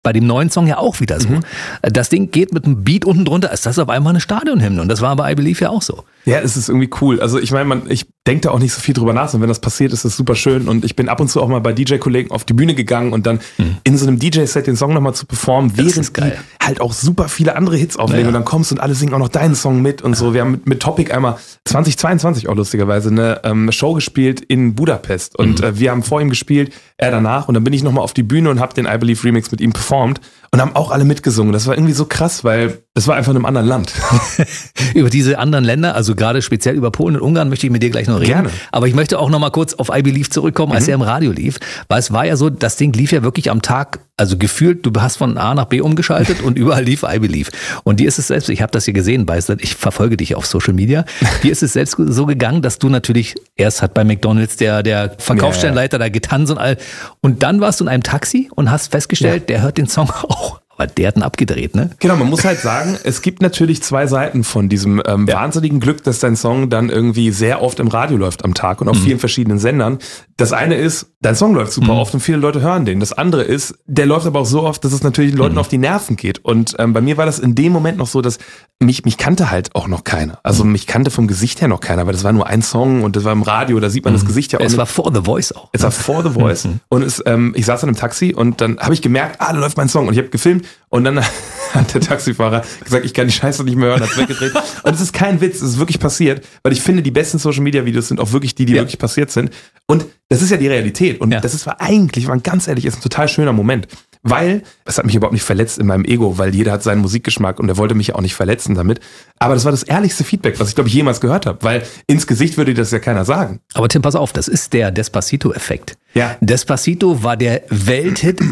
bei dem neuen Song ja auch wieder so. Das Ding geht mit einem Beat unten drunter, ist das auf einmal eine Stadionhymne. Und das war bei I Believe ja auch so. Ja, es ist irgendwie cool. Also ich meine, ich denke da auch nicht so viel drüber nach. Und wenn das passiert, ist das super schön. Und ich bin ab und zu auch mal bei DJ-Kollegen auf die Bühne gegangen und dann in so einem DJ-Set den Song nochmal zu performen, während die halt auch super viele andere Hits auflegen. Und dann kommst du und alle singen auch noch deinen Song mit und so. Wir haben mit Topic einmal 2022 auch lustigerweise eine Show gespielt in Budapest. Und wir haben vor ihm gespielt, er danach. Und dann bin ich nochmal auf die Bühne und habe den I Believe Remix mit ihm performt. Und haben auch alle mitgesungen. Das war irgendwie so krass, weil das war einfach in einem anderen Land. Über diese anderen Länder, also gerade speziell über Polen und Ungarn, möchte ich mit dir gleich noch reden. Gerne. Aber ich möchte auch noch mal kurz auf I Believe zurückkommen, als er im Radio lief. Weil es war ja so, das Ding lief ja wirklich am Tag, also gefühlt, du hast von A nach B umgeschaltet und überall lief I Believe. Und dir ist es selbst, ich habe das hier gesehen, ich verfolge dich auf Social Media, dir ist es selbst so gegangen, dass du natürlich, erst hat bei McDonald's der Verkaufsstellenleiter da getanzt und all, und dann warst du in einem Taxi und hast festgestellt, der hört den Song auch. Aber der hat ihn abgedreht, ne? Genau, man muss halt sagen, es gibt natürlich zwei Seiten von diesem wahnsinnigen Glück, dass dein Song dann irgendwie sehr oft im Radio läuft am Tag und auf vielen verschiedenen Sendern. Das eine ist, dein Song läuft super oft und viele Leute hören den. Das andere ist, der läuft aber auch so oft, dass es natürlich den Leuten auf die Nerven geht. Und bei mir war das in dem Moment noch so, dass mich kannte halt auch noch keiner. Also mich kannte vom Gesicht her noch keiner, weil das war nur ein Song und das war im Radio, da sieht man das Gesicht ja auch. Es war vor The Voice auch. Es war vor The Voice. Und ich saß dann im Taxi und dann habe ich gemerkt, da läuft mein Song. Und ich habe gefilmt und dann hat der Taxifahrer gesagt, ich kann die Scheiße nicht mehr hören, hat weggedreht. Und es ist kein Witz, es ist wirklich passiert, weil ich finde, die besten Social-Media-Videos sind auch wirklich die wirklich passiert sind. Und das ist ja die Realität. Und das war ganz ehrlich, ist ein total schöner Moment. Weil, es hat mich überhaupt nicht verletzt in meinem Ego, weil jeder hat seinen Musikgeschmack und er wollte mich ja auch nicht verletzen damit. Aber das war das ehrlichste Feedback, was ich, glaube ich, jemals gehört habe. Weil ins Gesicht würde das ja keiner sagen. Aber Tim, pass auf, das ist der Despacito-Effekt. Ja. Despacito war der Welthit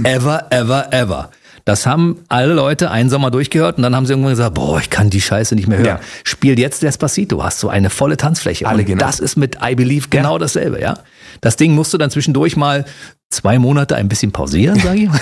ever. Das haben alle Leute einen Sommer durchgehört und dann haben sie irgendwann gesagt, ich kann die Scheiße nicht mehr hören. Ja. Spiel jetzt Despacito, hast du eine volle Tanzfläche. Alle und das ist mit I Believe genau dasselbe, ja. Das Ding musst du dann zwischendurch mal 2 Monate ein bisschen pausieren, sage ich mal.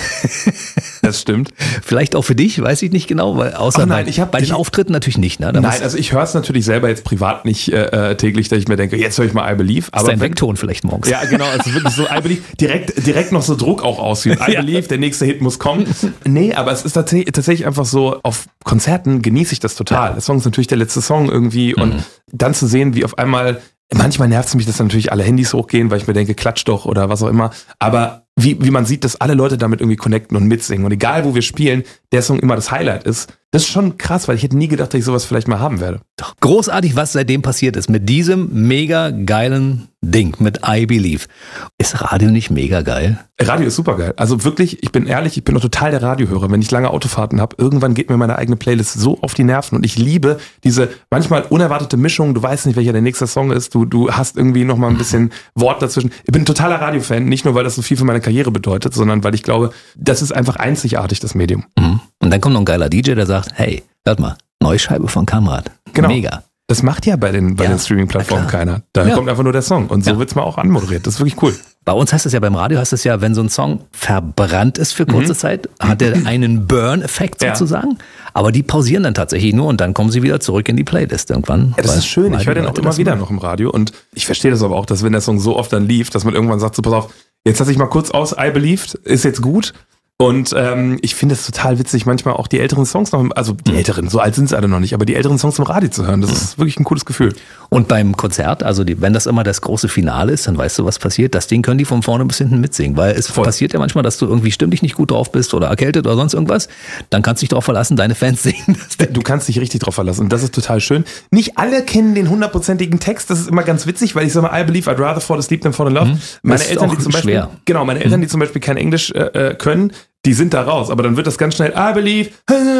Das stimmt. Vielleicht auch für dich, weiß ich nicht genau, weil außer bei den Auftritten natürlich nicht. Ne? Also ich höre es natürlich selber jetzt privat nicht täglich, dass ich mir denke, jetzt höre ich mal I Believe. Aber dein Weckton vielleicht morgens. Ja, genau, also wirklich so I Believe, direkt noch so Druck auch ausüben. I Believe, der nächste Hit muss kommen. Nee, aber es ist tatsächlich einfach so, auf Konzerten genieße ich das total. Der Song ist natürlich der letzte Song irgendwie und dann zu sehen, wie auf einmal, manchmal nervt es mich, dass dann natürlich alle Handys hochgehen, weil ich mir denke, klatsch doch oder was auch immer. Aber wie man sieht, dass alle Leute damit irgendwie connecten und mitsingen. Und egal, wo wir spielen, der Song immer das Highlight ist. Das ist schon krass, weil ich hätte nie gedacht, dass ich sowas vielleicht mal haben werde. Doch großartig, was seitdem passiert ist. Mit diesem mega geilen Ding, mit I Believe. Ist Radio nicht mega geil? Radio ist super geil. Also wirklich, ich bin ehrlich, ich bin noch total der Radiohörer. Wenn ich lange Autofahrten habe, irgendwann geht mir meine eigene Playlist so auf die Nerven. Und ich liebe diese manchmal unerwartete Mischung. Du weißt nicht, welcher der nächste Song ist. Du hast irgendwie noch mal ein bisschen Wort dazwischen. Ich bin ein totaler Radiofan. Nicht nur, weil das so viel für meine Karriere bedeutet, sondern weil ich glaube, das ist einfach einzigartig, das Medium. Und dann kommt noch ein geiler DJ, der sagt, hey, hört mal, neue Scheibe von Kamrat. Genau. Mega. Das macht ja bei den Streaming-Plattformen keiner. Da kommt einfach nur der Song. Und so wird's mal auch anmoderiert. Das ist wirklich cool. Bei uns heißt es ja, beim Radio heißt es ja, wenn so ein Song verbrannt ist für kurze Zeit, hat er einen Burn-Effekt sozusagen. Aber die pausieren dann tatsächlich nur und dann kommen sie wieder zurück in die Playlist irgendwann. Ja, das ist schön. Ich höre den auch immer wieder noch im Radio. Und ich verstehe das aber auch, dass wenn der Song so oft dann lief, dass man irgendwann sagt, so pass auf, jetzt lasse ich mal kurz aus, I Believed, ist jetzt gut. Und ich finde es total witzig, manchmal auch die älteren Songs noch, also die älteren, so alt sind sie alle noch nicht, aber die älteren Songs im Radio zu hören, das ist wirklich ein cooles Gefühl. Und beim Konzert, also wenn das immer das große Finale ist, dann weißt du, was passiert. Das Ding können die von vorne bis hinten mitsingen, weil es passiert ja manchmal, dass du irgendwie stimmlich nicht gut drauf bist oder erkältet oder sonst irgendwas. Dann kannst du dich darauf verlassen, deine Fans singen. Du kannst dich richtig drauf verlassen und das ist total schön. Nicht alle kennen den 100%igen Text, das ist immer ganz witzig, weil ich sage mal, I believe I'd rather fall asleep than fall in love. Meine Eltern, die zum Beispiel, meine Eltern, die zum Beispiel kein Englisch können, die sind da raus, aber dann wird das ganz schnell I believe,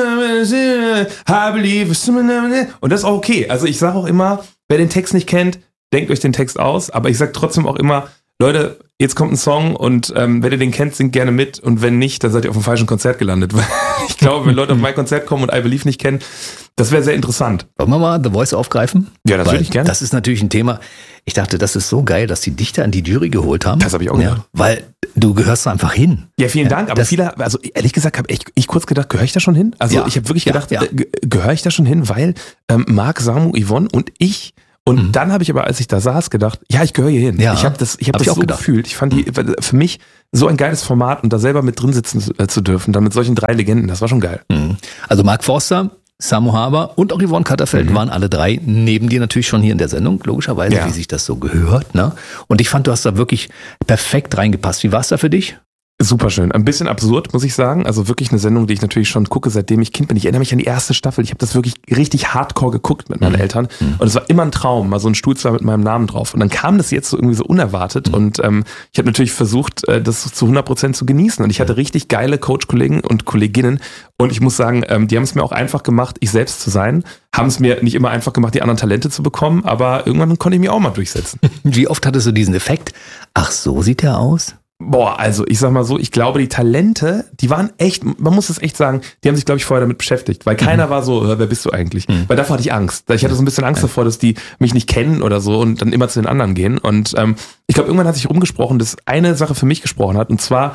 und das ist auch okay. Also ich sage auch immer, wer den Text nicht kennt, denkt euch den Text aus, aber ich sage trotzdem auch immer, Leute, jetzt kommt ein Song und wenn ihr den kennt, singt gerne mit und wenn nicht, dann seid ihr auf dem falschen Konzert gelandet. Ich glaube, wenn Leute auf mein Konzert kommen und I Believe nicht kennen, das wäre sehr interessant. Wollen wir mal The Voice aufgreifen? Ja, das würde ich gerne. Das ist natürlich ein Thema, ich dachte, das ist so geil, dass die Dichter in die Jury geholt haben. Das habe ich auch gedacht. Ja, weil du gehörst da einfach hin. Ja, vielen Dank, aber viele, also ehrlich gesagt, habe ich kurz gedacht, gehöre ich da schon hin? Also ich habe wirklich gedacht, gehöre ich da schon hin, weil Marc, Samu, Yvonne und ich Und dann habe ich aber, als ich da saß, gedacht, ja, ich gehöre hier hin. Ja, ich habe das auch so gedacht. gefühlt. Ich fand die für mich so ein geiles Format und da selber mit drin sitzen zu dürfen, dann mit solchen 3 Legenden, das war schon geil. Also Mark Forster, Samu Haber und auch Yvonne Katterfeld waren alle 3 neben dir natürlich schon hier in der Sendung, logischerweise, wie sich das so gehört. Ne? Und ich fand, du hast da wirklich perfekt reingepasst. Wie war es da für dich? Super schön. Ein bisschen absurd, muss ich sagen. Also wirklich eine Sendung, die ich natürlich schon gucke, seitdem ich Kind bin. Ich erinnere mich an die erste Staffel. Ich habe das wirklich richtig hardcore geguckt mit meinen Eltern. Und es war immer ein Traum, mal so ein Stuhlzimmer mit meinem Namen drauf. Und dann kam das jetzt so irgendwie so unerwartet. Und ich habe natürlich versucht, das zu 100% zu genießen. Und ich hatte richtig geile Coach-Kollegen und Kolleginnen. Und ich muss sagen, die haben es mir auch einfach gemacht, ich selbst zu sein. Haben es mir nicht immer einfach gemacht, die anderen Talente zu bekommen. Aber irgendwann konnte ich mich auch mal durchsetzen. Wie oft hattest du diesen Effekt? Ach, so sieht er aus? Boah, also ich sag mal so, ich glaube, die Talente, die waren echt, man muss es echt sagen, die haben sich, glaube ich, vorher damit beschäftigt, weil keiner war so, wer bist du eigentlich? Weil davor hatte ich Angst. Ich hatte so ein bisschen Angst davor, dass die mich nicht kennen oder so und dann immer zu den anderen gehen. Und ich glaube, irgendwann hat sich rumgesprochen, dass eine Sache für mich gesprochen hat, und zwar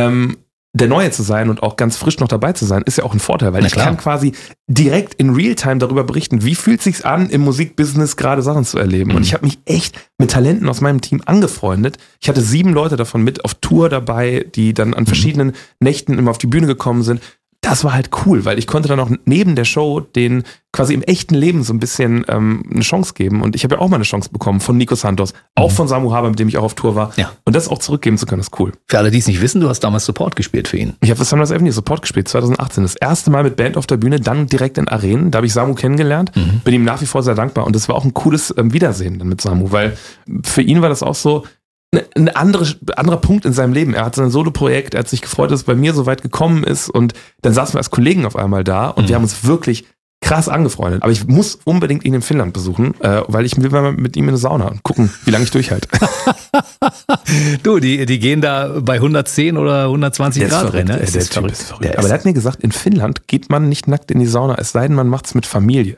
der Neue zu sein und auch ganz frisch noch dabei zu sein, ist ja auch ein Vorteil, weil ich kann quasi direkt in Realtime darüber berichten, wie fühlt es sich an, im Musikbusiness gerade Sachen zu erleben. Und ich habe mich echt mit Talenten aus meinem Team angefreundet. Ich hatte 7 Leute davon mit auf Tour dabei, die dann an verschiedenen Nächten immer auf die Bühne gekommen sind. Das war halt cool, weil ich konnte dann auch neben der Show den quasi im echten Leben so ein bisschen eine Chance geben. Und ich habe ja auch mal eine Chance bekommen von Nico Santos, auch von Samu Haber, mit dem ich auch auf Tour war. Ja. Und das auch zurückgeben zu können, ist cool. Für alle, die es nicht wissen, du hast damals Support gespielt für ihn. Ich habe für Sunrise Avenue Support gespielt, 2018. Das erste Mal mit Band auf der Bühne, dann direkt in Arenen. Da habe ich Samu kennengelernt, bin ihm nach wie vor sehr dankbar. Und das war auch ein cooles Wiedersehen dann mit Samu, weil für ihn war das auch so ein anderer Punkt in seinem Leben. Er hat sein Solo-Projekt, er hat sich gefreut, dass es bei mir so weit gekommen ist, und dann saßen wir als Kollegen auf einmal da und wir haben uns wirklich krass angefreundet. Aber ich muss unbedingt ihn in Finnland besuchen, weil ich will mal mit ihm in eine Sauna und gucken, wie lange ich durchhalte. Du, die gehen da bei 110 oder 120 Grad rein. Ne? Der Typ ist verrückt. Aber der hat mir gesagt, in Finnland geht man nicht nackt in die Sauna, es sei denn, man macht es mit Familie.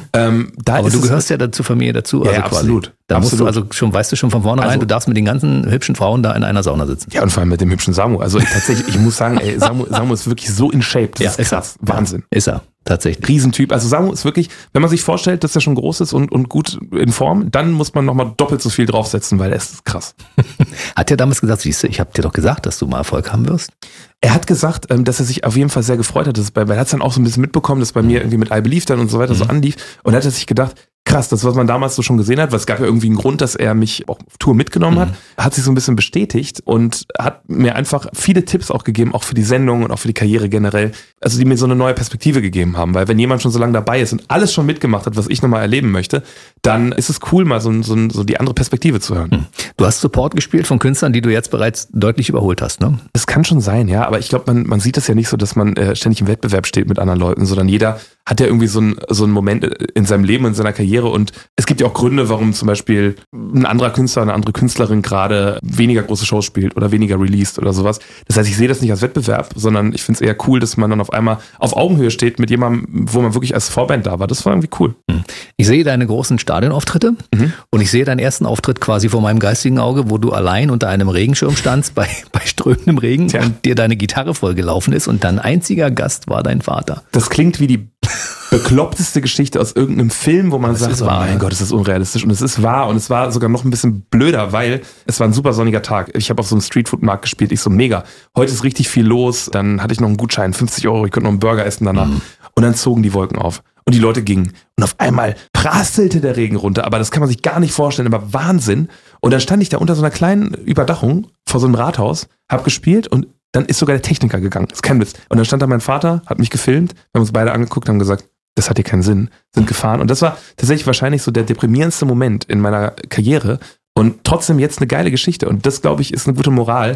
Aber du gehörst ja zur Familie dazu. Ja, also absolut. Da musst du also schon, weißt du schon von vornherein, du darfst mit den ganzen hübschen Frauen da in einer Sauna sitzen. Ja, und vor allem mit dem hübschen Samu. Also tatsächlich, ich muss sagen, ey, Samu ist wirklich so in Shape. Das ist krass. Wahnsinn. Ist er, tatsächlich. Riesentyp. Also Samu ist wirklich, wenn man sich vorstellt, dass er schon groß ist und gut in Form, dann muss man nochmal doppelt so viel draufsetzen, weil er ist krass. Hat er damals gesagt, siehst du, ich habe dir doch gesagt, dass du mal Erfolg haben wirst? Er hat gesagt, dass er sich auf jeden Fall sehr gefreut hat, weil er hat es dann auch so ein bisschen mitbekommen, dass bei mir irgendwie mit I Believe dann und so weiter so anlief, und er hat sich gedacht, krass, das, was man damals so schon gesehen hat, weil es gab ja irgendwie einen Grund, dass er mich auch auf Tour mitgenommen hat sich so ein bisschen bestätigt und hat mir einfach viele Tipps auch gegeben, auch für die Sendung und auch für die Karriere generell, also die mir so eine neue Perspektive gegeben haben, weil wenn jemand schon so lange dabei ist und alles schon mitgemacht hat, was ich nochmal erleben möchte, dann ist es cool, mal so die andere Perspektive zu hören. Du hast Support gespielt von Künstlern, die du jetzt bereits deutlich überholt hast, ne? Das kann schon sein, ja, aber ich glaube, man sieht das ja nicht so, dass man ständig im Wettbewerb steht mit anderen Leuten, sondern jeder hat ja irgendwie so einen Moment in seinem Leben, in seiner Karriere, und es gibt ja auch Gründe, warum zum Beispiel ein anderer Künstler, eine andere Künstlerin gerade weniger große Shows spielt oder weniger released oder sowas. Das heißt, ich sehe das nicht als Wettbewerb, sondern ich finde es eher cool, dass man dann auf einmal auf Augenhöhe steht mit jemandem, wo man wirklich als Vorband da war. Das war irgendwie cool. Ich sehe deine großen Stadionauftritte und ich sehe deinen ersten Auftritt quasi vor meinem geistigen Auge, wo du allein unter einem Regenschirm standst bei strömendem Regen und dir deine Gitarre vollgelaufen ist und dein einziger Gast war dein Vater. Das klingt wie die bekloppteste Geschichte aus irgendeinem Film, wo man sagt, oh mein Gott, ist das unrealistisch. Und es ist wahr, und es war sogar noch ein bisschen blöder, weil es war ein super sonniger Tag. Ich habe auf so einem Streetfood-Markt gespielt, ich so mega. Heute ist richtig viel los, dann hatte ich noch einen Gutschein, 50 €, ich konnte noch einen Burger essen danach. Und dann zogen die Wolken auf und die Leute gingen. Und auf einmal prasselte der Regen runter, aber das kann man sich gar nicht vorstellen, aber Wahnsinn. Und dann stand ich da unter so einer kleinen Überdachung vor so einem Rathaus, habe gespielt, und dann ist sogar der Techniker gegangen. Das ist kein Witz. Und dann stand da mein Vater, hat mich gefilmt, wir haben uns beide angeguckt, haben gesagt, das hat hier keinen Sinn, sind gefahren. Und das war tatsächlich wahrscheinlich so der deprimierendste Moment in meiner Karriere. Und trotzdem jetzt eine geile Geschichte. Und das, glaube ich, ist eine gute Moral.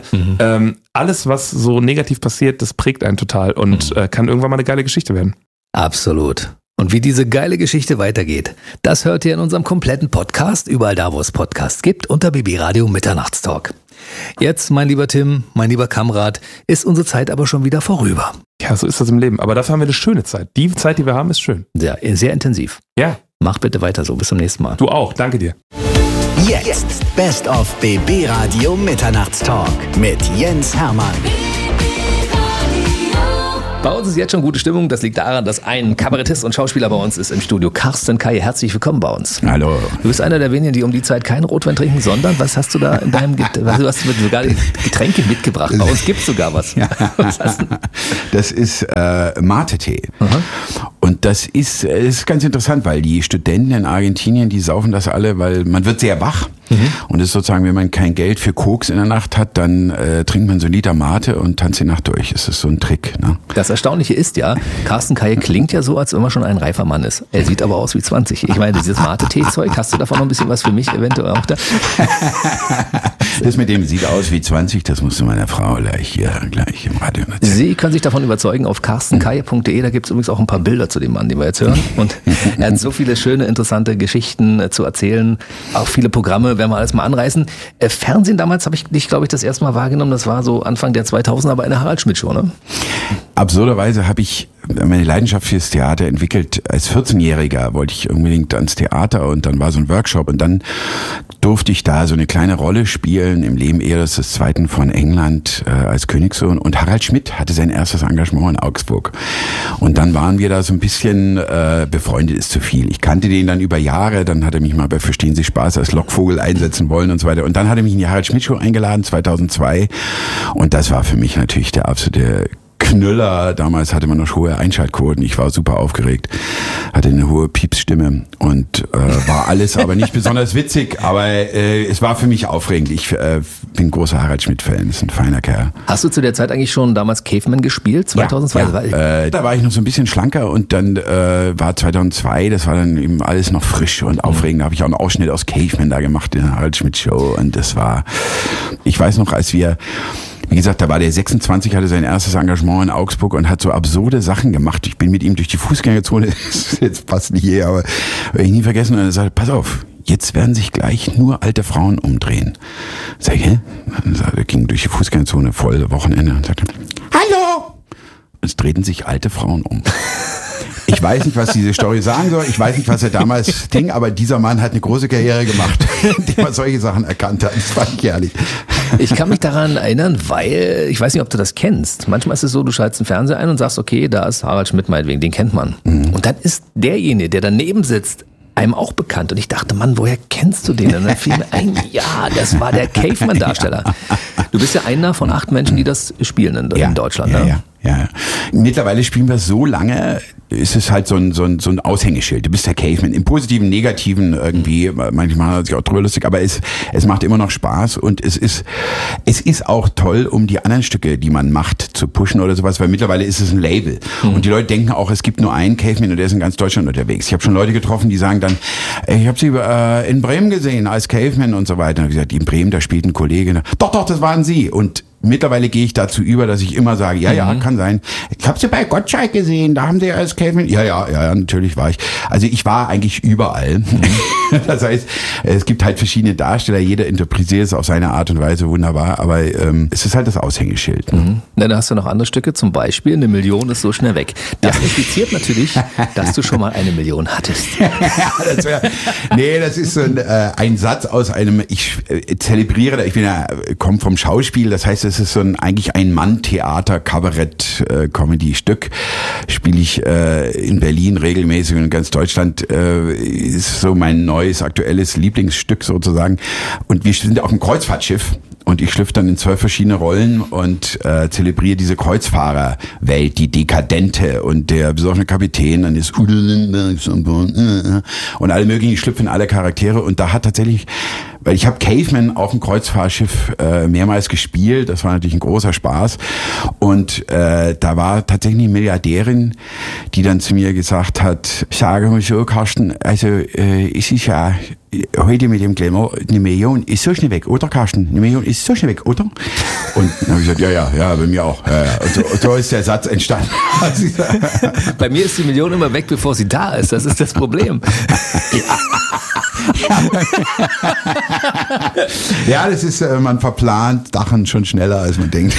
Alles, was so negativ passiert, das prägt einen total und kann irgendwann mal eine geile Geschichte werden. Absolut. Und wie diese geile Geschichte weitergeht, das hört ihr in unserem kompletten Podcast, überall da, wo es Podcasts gibt, unter BB Radio Mitternachtstalk. Jetzt, mein lieber Tim, mein lieber Kamrat, ist unsere Zeit aber schon wieder vorüber. Ja, so ist das im Leben. Aber dafür haben wir eine schöne Zeit. Die Zeit, die wir haben, ist schön. Sehr, sehr intensiv. Ja. Mach bitte weiter so. Bis zum nächsten Mal. Du auch. Danke dir. Jetzt Best of BB Radio Mitternachtstalk mit Jens Hermann. Bei uns ist jetzt schon gute Stimmung. Das liegt daran, dass ein Kabarettist und Schauspieler bei uns ist im Studio. Carsten Kaye, herzlich willkommen bei uns. Hallo. Du bist einer der wenigen, die um die Zeit keinen Rotwein trinken, sondern was hast du da in deinem du hast sogar Getränke mitgebracht. Bei uns gibt es sogar was. Ja. Was hast du? Das ist Mate-Tee. Und das ist ganz interessant, weil die Studenten in Argentinien, die saufen das alle, weil man wird sehr wach. Und es ist sozusagen, wenn man kein Geld für Koks in der Nacht hat, dann trinkt man so einen Liter Mate und tanzt die Nacht durch. Es ist so ein Trick. Ne? Das Erstaunliche ist ja, Carsten Kaye klingt ja so, als wenn man schon ein reifer Mann ist. Er sieht aber aus wie 20. Ich meine, dieses Mate-Tee-Zeug, hast du davon noch ein bisschen was für mich eventuell auch da? Das mit dem sieht aus wie 20, das musst du meiner Frau gleich im Radio erzählen. Sie können sich davon überzeugen auf carstenkaye.de, da gibt es übrigens auch ein paar Bilder zu dem Mann, den wir jetzt hören. Und er hat so viele schöne, interessante Geschichten zu erzählen, auch viele Programme, werden wir alles mal anreißen. Fernsehen damals habe ich dich, glaube ich, das erste Mal wahrgenommen, das war so Anfang der 2000er, aber in der Harald Schmidt Show, ne? Absurderweise habe ich meine Leidenschaft fürs Theater entwickelt. Als 14-Jähriger wollte ich unbedingt ans Theater und dann war so ein Workshop und dann durfte ich da so eine kleine Rolle spielen im Leben Eros II. Von England als Königssohn und Harald Schmidt hatte sein erstes Engagement in Augsburg. Und dann waren wir da so ein bisschen befreundet ist zu viel. Ich kannte den dann über Jahre, dann hat er mich mal bei Verstehen Sie Spaß als Lockvogel einsetzen wollen und so weiter. Und dann hat er mich in die Harald Schmidt Show eingeladen, 2002. Und das war für mich natürlich der absolute Knüller. Damals hatte man noch hohe Einschaltquoten. Ich war super aufgeregt, hatte eine hohe Piepsstimme und war alles aber nicht besonders witzig. Aber es war für mich aufregend. Ich bin großer Harald Schmidt-Fan. Ist ein feiner Kerl. Hast du zu der Zeit eigentlich schon damals Caveman gespielt? 2002? Ja. Da war ich noch so ein bisschen schlanker und dann war 2002, das war dann eben alles noch frisch und aufregend. Da habe ich auch einen Ausschnitt aus Caveman da gemacht in der Harald Schmidt-Show und das war, ich weiß noch, als wir, wie gesagt, da war der 26, hatte sein erstes Engagement in Augsburg und hat so absurde Sachen gemacht. Ich bin mit ihm durch die Fußgängerzone, das jetzt passt nicht hier, aber werde ich nie vergessen. Und er sagte, pass auf, jetzt werden sich gleich nur alte Frauen umdrehen. Sag ich, hä? Er ging durch die Fußgängerzone voll Wochenende und sagte, hallo! Es drehten sich alte Frauen um. Ich weiß nicht, was diese Story sagen soll. Ich weiß nicht, was er damals ging, aber dieser Mann hat eine große Karriere gemacht, indem er solche Sachen erkannt hat. Das fand ich herrlich. Ich kann mich daran erinnern, weil, ich weiß nicht, ob du das kennst. Manchmal ist es so, du schaltest den Fernseher ein und sagst, okay, da ist Harald Schmidt meinetwegen, den kennt man. Und dann ist derjenige, der daneben sitzt, einem auch bekannt. Und ich dachte, Mann, woher kennst du den? Und dann fiel mir ein, ja, das war der Caveman-Darsteller. Du bist ja einer von 8 Menschen, die das spielen in Deutschland. Ne? Ja. Mittlerweile spielen wir so lange, ist es halt so ein Aushängeschild. Du bist der Caveman. Im Positiven, Negativen irgendwie, manchmal hat sich auch drüber lustig, aber es macht immer noch Spaß und es ist auch toll, um die anderen Stücke, die man macht, zu pushen oder sowas, weil mittlerweile ist es ein Label. Und die Leute denken auch, es gibt nur einen Caveman und der ist in ganz Deutschland unterwegs. Ich habe schon Leute getroffen, die sagen dann, ich habe sie in Bremen gesehen als Caveman und so weiter. Und ich habe gesagt, in Bremen, da spielt ein Kollege. Doch, das waren sie. Und mittlerweile gehe ich dazu über, dass ich immer sage, ja, kann sein. Ich habe sie bei Gottschalk gesehen, da haben sie als Caveman. Ja, natürlich war ich. Also ich war eigentlich überall. Das heißt, es gibt halt verschiedene Darsteller, jeder interpretiert es auf seine Art und Weise wunderbar, aber es ist halt das Aushängeschild. Ne? Na, da hast du noch andere Stücke, zum Beispiel 1 Million ist so schnell weg. Das impliziert natürlich, dass du schon mal 1 Million hattest. Das ist so ein Satz aus einem, ich zelebriere, ich komme vom Schauspiel, das heißt, es ist so eigentlich ein Mann-Theater, Kabarett, Comedy-Stück. Spiele ich in Berlin regelmäßig und in ganz Deutschland, ist so mein neues, aktuelles Lieblingsstück sozusagen. Und wir sind auf einem Kreuzfahrtschiff. Und ich schlüpfe dann in 12 verschiedene Rollen und zelebriere diese Kreuzfahrerwelt, die Dekadente und der besoffene Kapitän, dann ist Udo Lindenberg und alle möglichen, ich schlüpfe in alle Charaktere und da hat tatsächlich, weil ich habe Caveman auf dem Kreuzfahrtschiff mehrmals gespielt, das war natürlich ein großer Spaß und da war tatsächlich eine Milliardärin, die dann zu mir gesagt hat, sage mal so, Carsten, also es ist ja heute mit dem Glamour, 1 Million ist so schnell weg, oder Carsten? 1 Million ist so schnell weg, oder? Und dann habe ich gesagt, ja, bei mir auch. Ja. Und so ist der Satz entstanden. Bei mir ist die Million immer weg, bevor sie da ist. Das ist das Problem. Ja, das ist, man verplant Sachen schon schneller, als man denkt.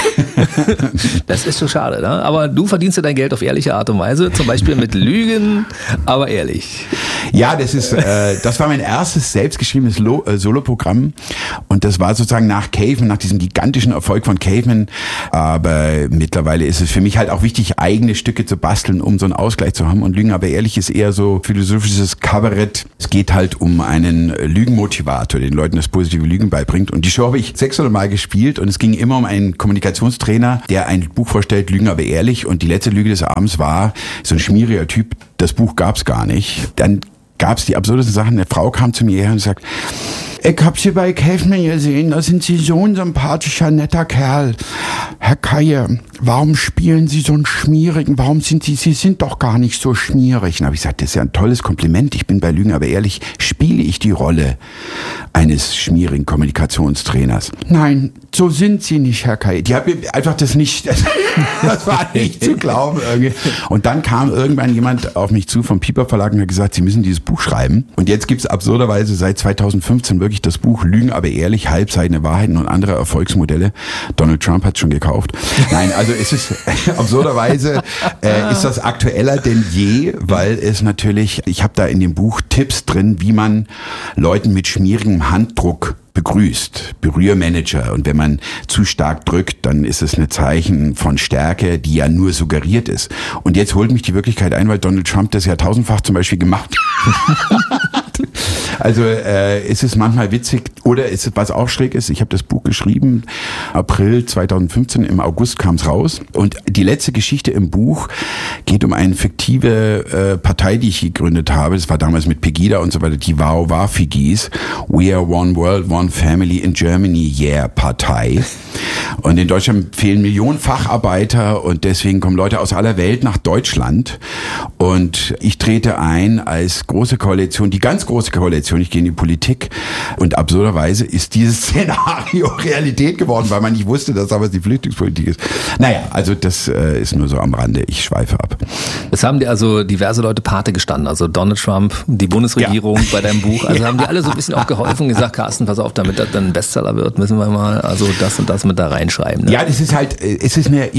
Das ist so schade, ne? Aber du verdienst ja dein Geld auf ehrliche Art und Weise, zum Beispiel mit Lügen, aber ehrlich. Ja, das war mein erstes selbstgeschriebenes Soloprogramm und das war sozusagen nach Caveman, nach diesem gigantischen Erfolg von Caveman. Aber mittlerweile ist es für mich halt auch wichtig, eigene Stücke zu basteln, um so einen Ausgleich zu haben. Und Lügen aber ehrlich ist eher so philosophisches Kabarett. Es geht halt um einen Lügenmotivator, der den Leuten das positive Lügen beibringt. Und die Show habe ich 600 Mal gespielt und es ging immer um einen Kommunikationstrainer, der ein Buch vorstellt, Lügen aber ehrlich. Und die letzte Lüge des Abends war so ein schmieriger Typ. Das Buch gab es gar nicht. Dann gab es die absurdesten Sachen. Eine Frau kam zu mir her und sagt, ich hab Sie bei Caveman gesehen, da sind Sie so ein sympathischer, netter Kerl. Herr Kaye, warum spielen Sie so einen Schmierigen? Sie sind doch gar nicht so schmierig. Dann habe ich gesagt, das ist ja ein tolles Kompliment. Ich bin bei Lügen aber ehrlich, spiele ich die Rolle eines schmierigen Kommunikationstrainers? Nein, so sind Sie nicht, Herr Kaye. Die hat mir einfach das war nicht zu glauben irgendwie. Und dann kam irgendwann jemand auf mich zu vom Piper Verlag und hat gesagt, Sie müssen dieses Buch schreiben. Und jetzt gibt's absurderweise seit 2015 wirklich das Buch Lügen aber ehrlich, Halbseitene Wahrheiten und andere Erfolgsmodelle. Donald Trump hat's schon gekauft. Nein, also es ist absurderweise ist das aktueller denn je, weil es natürlich, ich habe da in dem Buch Tipps drin, wie man Leuten mit schmierigem Handdruck begrüßt, Berührmanager. Und wenn man zu stark drückt, dann ist es ein Zeichen von Stärke, die ja nur suggeriert ist. Und jetzt holt mich die Wirklichkeit ein, weil Donald Trump das ja tausendfach zum Beispiel gemacht hat. Also ist es manchmal witzig oder ist es, was auch schräg ist, ich habe das Buch geschrieben, April 2015, im August kam es raus. Und die letzte Geschichte im Buch geht um eine fiktive Partei, die ich gegründet habe. Das war damals mit Pegida und so weiter, die Wow-Wow-Figis. We are one world, one family in Germany, yeah, Partei. Und in Deutschland fehlen Millionen Facharbeiter und deswegen kommen Leute aus aller Welt nach Deutschland. Und ich trete ein als große Koalition, die ganz große Koalition, ich gehe in die Politik. Und absurderweise ist dieses Szenario Realität geworden, weil man nicht wusste, dass aber die Flüchtlingspolitik ist. Naja, also das ist nur so am Rande. Ich schweife ab. Es haben dir also diverse Leute Pate gestanden, also Donald Trump, die Bundesregierung bei deinem Buch. Also haben die alle so ein bisschen auch geholfen und gesagt, Carsten, pass auf, damit das dann ein Bestseller wird, müssen wir mal also das und das mit da reinschreiben. Ne? Ja, das ist halt, es ist ein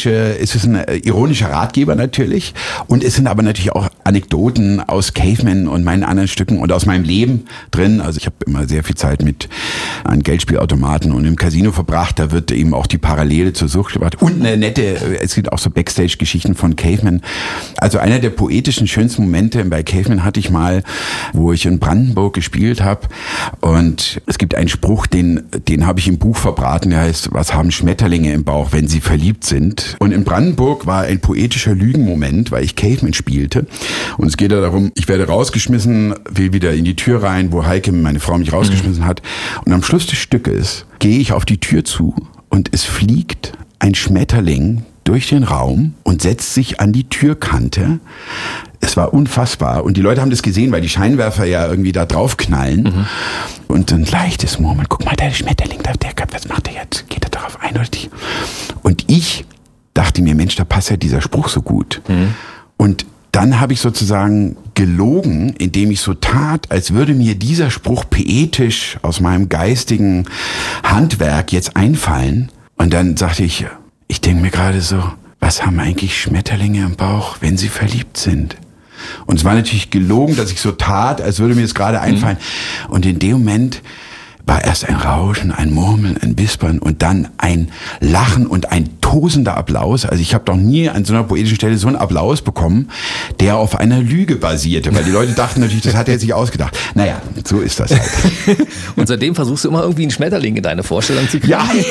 ironischer Ratgeber natürlich. Und es sind aber natürlich auch Anekdoten aus Caveman und meinen anderen Stücken und aus meinem Leben drin. Also ich habe immer sehr viel Zeit an Geldspielautomaten und im Casino verbracht. Da wird eben auch die Parallele zur Sucht gebracht. Und es gibt auch so Backstage-Geschichten von Caveman. Also einer der poetischen, schönsten Momente bei Caveman hatte ich mal, wo ich in Brandenburg gespielt habe. Und es gibt einen Spruch, den habe ich im Buch verbraten, der heißt, was haben Schmetterlinge im Bauch, wenn sie verliebt sind? Und in Brandenburg war ein poetischer Lügenmoment, weil ich Caveman spielte. Und es geht ja darum, ich werde rausgeschmissen, will wieder in die Tür rein, wo Heike, meine Frau, mich rausgeschmissen hat. Und am Schluss des Stückes gehe ich auf die Tür zu und es fliegt ein Schmetterling durch den Raum und setzt sich an die Türkante. Es war unfassbar. Und die Leute haben das gesehen, weil die Scheinwerfer ja irgendwie da drauf knallen. Mhm. Und ein leichtes Murmeln. Guck mal, der Schmetterling, was macht er jetzt? Geht er darauf ein oder nicht? Und ich dachte mir, Mensch, da passt ja dieser Spruch so gut. Mhm. Und dann habe ich sozusagen gelogen, indem ich so tat, als würde mir dieser Spruch poetisch aus meinem geistigen Handwerk jetzt einfallen. Und dann sagte ich denke mir gerade so, was haben eigentlich Schmetterlinge im Bauch, wenn sie verliebt sind? Und es war natürlich gelogen, dass ich so tat, als würde mir das gerade einfallen. Und in dem Moment war erst ein Rauschen, ein Murmeln, ein Wispern und dann ein Lachen und ein tosender Applaus. Also ich habe doch nie an so einer poetischen Stelle so einen Applaus bekommen, der auf einer Lüge basierte, weil die Leute dachten natürlich, das hat er sich ausgedacht. Naja, so ist das halt. Und seitdem versuchst du immer irgendwie einen Schmetterling in deine Vorstellung zu kriegen. Ja,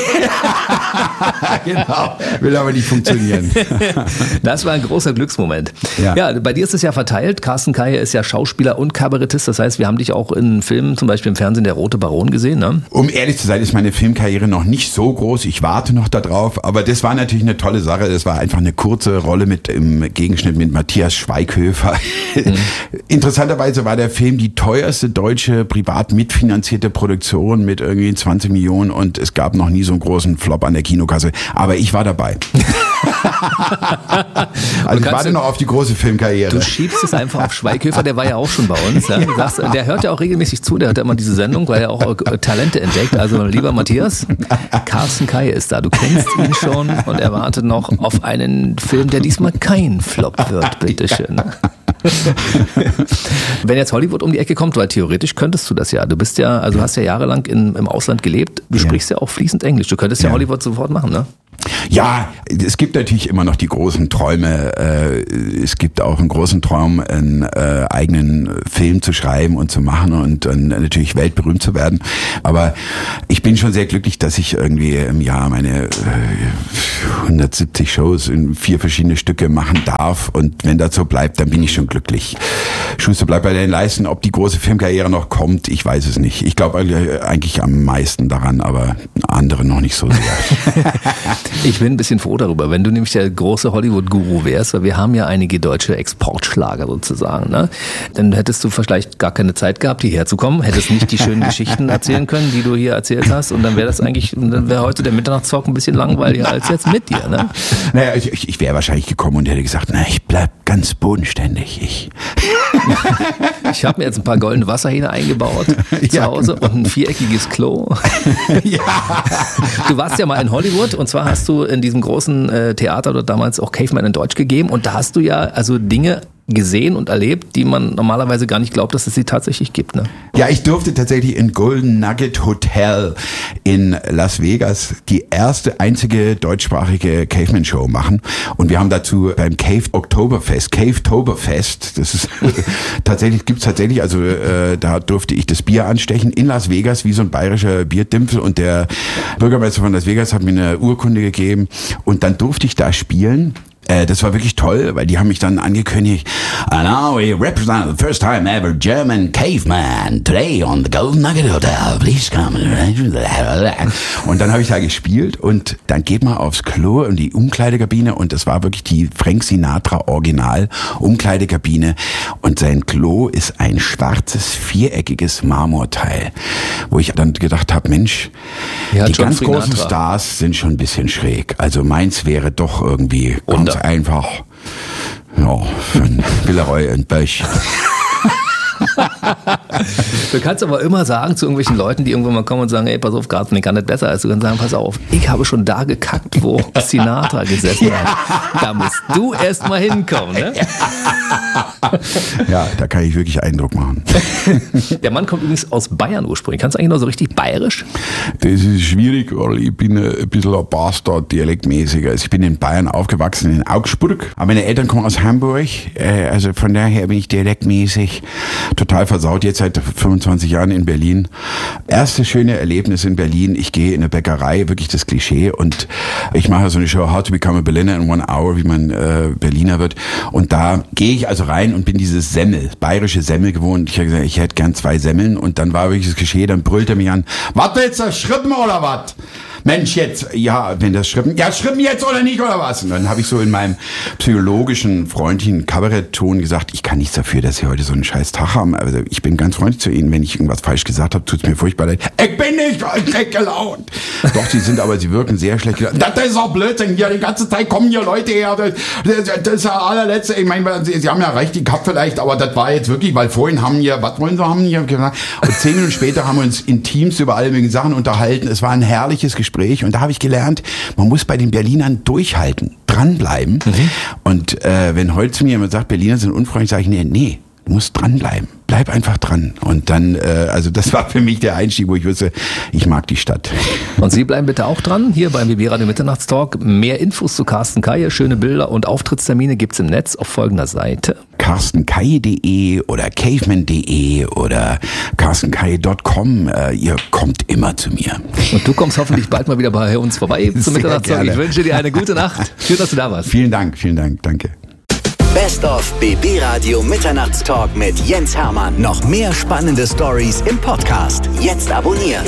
genau. Will aber nicht funktionieren. Das war ein großer Glücksmoment. Ja, bei dir ist es ja verteilt. Carsten Kaye ist ja Schauspieler und Kabarettist. Das heißt, wir haben dich auch in Filmen, zum Beispiel im Fernsehen, Der Rote Baron gesehen. Ne? Um ehrlich zu sein, ist meine Filmkarriere noch nicht so groß. Ich warte noch darauf. Aber das war natürlich eine tolle Sache. Das war einfach eine kurze Rolle im Gegenschnitt mit Matthias Schweighöfer. Mhm. Interessanterweise war der Film die teuerste deutsche privat mitfinanzierte Produktion mit irgendwie 20 Millionen und es gab noch nie so einen großen Flop an der Kinokasse. Aber ich war dabei. Also ich warte noch auf die große Filmkarriere. Du schiebst es einfach auf Schweighöfer, der war ja auch schon bei uns. Ja? Du sagst, der hört ja auch regelmäßig zu, der hört ja immer diese Sendung, weil er auch Talente entdeckt. Also lieber Matthias, Carsten Kaye ist da. Du kennst ihn schon und er wartet noch auf einen Film, der diesmal kein Flop wird, bitteschön. Wenn jetzt Hollywood um die Ecke kommt, weil theoretisch könntest du das ja. Du bist ja, also hast ja jahrelang im Ausland gelebt. Du sprichst ja auch fließend Englisch. Du könntest ja Hollywood sofort machen, ne? Ja, es gibt natürlich immer noch die großen Träume. Es gibt auch einen großen Traum, einen eigenen Film zu schreiben und zu machen und dann natürlich weltberühmt zu werden. Aber ich bin schon sehr glücklich, dass ich irgendwie im Jahr meine 170 Shows in 4 verschiedene Stücke machen darf. Und wenn das so bleibt, dann bin ich schon glücklich. Schuster bleibt bei den Leisten. Ob die große Filmkarriere noch kommt, ich weiß es nicht. Ich glaube eigentlich am meisten daran, aber andere noch nicht so sehr. Ich bin ein bisschen froh darüber, wenn du nämlich der große Hollywood-Guru wärst, weil wir haben ja einige deutsche Exportschlager sozusagen, ne? Dann hättest du vielleicht gar keine Zeit gehabt, hierher zu kommen, hättest nicht die schönen Geschichten erzählen können, die du hier erzählt hast und dann wäre heute der Mitternachtstalk ein bisschen langweiliger als jetzt mit dir, ne? Naja, ich wäre wahrscheinlich gekommen und hätte gesagt, na, ich bleib ganz bodenständig, Ich habe mir jetzt ein paar goldene Wasserhähne eingebaut zu Hause und ein viereckiges Klo. Ja. Du warst ja mal in Hollywood und zwar hast du in diesem großen Theater dort damals auch Caveman in Deutsch gegeben und da hast du ja also Dinge gesehen und erlebt, die man normalerweise gar nicht glaubt, dass es sie tatsächlich gibt, ne? Ja, ich durfte tatsächlich in Golden Nugget Hotel in Las Vegas die einzige deutschsprachige Caveman-Show machen. Und wir haben dazu beim Cave-Toberfest, das ist gibt's tatsächlich, also da durfte ich das Bier anstechen in Las Vegas, wie so ein bayerischer Bierdimpfel. Und der Bürgermeister von Las Vegas hat mir eine Urkunde gegeben und dann durfte ich da spielen. Das war wirklich toll, weil die haben mich dann angekündigt. And now we represent the first time ever German Caveman today on the Golden Nugget Hotel. Please come. Und dann habe ich da gespielt und dann geht man aufs Klo in die Umkleidekabine und das war wirklich die Frank Sinatra Original Umkleidekabine und sein Klo ist ein schwarzes, viereckiges Marmorteil, wo ich dann gedacht habe, Mensch, ja, die John ganz Sinatra. großen Stars sind schon ein bisschen schräg. Also meins wäre doch irgendwie ganz einfach, ja, für einen Villeroy und Bösch. Du kannst aber immer sagen zu irgendwelchen Leuten, die irgendwann mal kommen und sagen, ey, pass auf, Carsten, ich kann nicht besser. Also du kannst sagen, pass auf, ich habe schon da gekackt, wo Sinatra gesessen hat. Da musst du erst mal hinkommen, ne? Ja, da kann ich wirklich Eindruck machen. Der Mann kommt übrigens aus Bayern ursprünglich. Kannst du eigentlich noch so richtig bayerisch? Das ist schwierig, weil ich bin ein bisschen ein Bastard dialektmäßig. Also ich bin in Bayern aufgewachsen, in Augsburg. Aber meine Eltern kommen aus Hamburg. Also von daher bin ich dialektmäßig total versaut. Jetzt seit 25 Jahren in Berlin. Erstes schöne Erlebnis in Berlin. Ich gehe in eine Bäckerei, wirklich das Klischee. Und ich mache so eine Show, How to Become a Berliner in 1 Hour, wie man Berliner wird. Und da gehe ich also rein und bin dieses bayerische Semmel gewohnt. Ich habe gesagt, ich hätte gern 2 Semmeln. Und dann war wirklich das Klischee, dann brüllt er mich an, was willst du, Schrippen oder was? Mensch, jetzt, ja, wenn das Schrippen, ja, Schrippen jetzt oder nicht oder was? Und dann habe ich so in meinem psychologischen, freundlichen Kabarettton gesagt, ich kann nichts dafür, dass Sie heute so einen scheiß Tag haben. Also ich bin ganz freundlich zu Ihnen. Wenn ich irgendwas falsch gesagt habe, tut's mir furchtbar leid. Ich bin nicht schlecht gelaunt. Doch, Sie wirken sehr schlecht gelaunt. Das ist auch Blödsinn. Hier, die ganze Zeit kommen hier Leute her. Das ist der allerletzte. Ich meine, Sie haben ja recht, ich hab vielleicht, aber das war jetzt wirklich, weil vorhin haben hier, was wollen Sie haben hier gesagt? Und 10 Minuten später haben wir uns in Teams über alle möglichen Sachen unterhalten. Es war ein herrliches Gespräch und da habe ich gelernt, man muss bei den Berlinern durchhalten, dranbleiben. Und wenn heute zu mir jemand sagt, Berliner sind unfreundlich, sage ich, nee, du musst dranbleiben. Bleib einfach dran. Und dann, also das war für mich der Einstieg, wo ich wusste, ich mag die Stadt. Und Sie bleiben bitte auch dran, hier beim BB Radio Mitternachtstalk. Mehr Infos zu Carsten Kaye, schöne Bilder und Auftrittstermine gibt's im Netz auf folgender Seite. carstenkaye.de oder caveman.de oder carstenkaye.com. Ihr kommt immer zu mir. Und du kommst hoffentlich bald mal wieder bei uns vorbei zum Mitternachtstalk. Ich wünsche dir eine gute Nacht. Schön, dass du da warst. Vielen Dank, danke. Best of BB Radio Mitternachtstalk mit Jens Hermann. Noch mehr spannende Stories im Podcast. Jetzt abonnieren.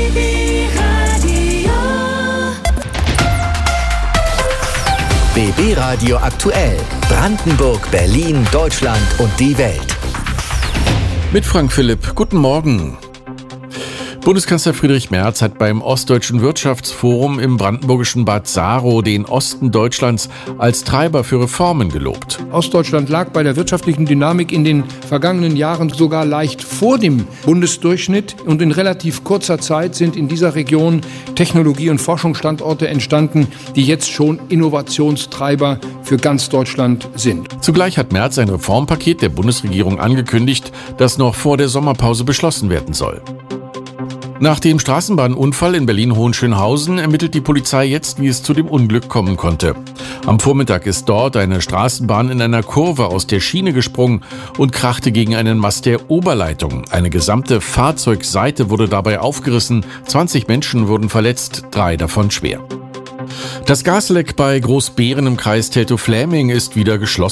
BB Radio aktuell. Brandenburg, Berlin, Deutschland und die Welt. Mit Frank Philipp, guten Morgen. Bundeskanzler Friedrich Merz hat beim Ostdeutschen Wirtschaftsforum im brandenburgischen Bad Saro den Osten Deutschlands als Treiber für Reformen gelobt. Ostdeutschland lag bei der wirtschaftlichen Dynamik in den vergangenen Jahren sogar leicht vor dem Bundesdurchschnitt und in relativ kurzer Zeit sind in dieser Region Technologie- und Forschungsstandorte entstanden, die jetzt schon Innovationstreiber für ganz Deutschland sind. Zugleich hat Merz ein Reformpaket der Bundesregierung angekündigt, das noch vor der Sommerpause beschlossen werden soll. Nach dem Straßenbahnunfall in Berlin-Hohenschönhausen ermittelt die Polizei jetzt, wie es zu dem Unglück kommen konnte. Am Vormittag ist dort eine Straßenbahn in einer Kurve aus der Schiene gesprungen und krachte gegen einen Mast der Oberleitung. Eine gesamte Fahrzeugseite wurde dabei aufgerissen, 20 Menschen wurden verletzt, 3 davon schwer. Das Gasleck bei Großbeeren im Kreis Teltow-Fläming ist wieder geschlossen.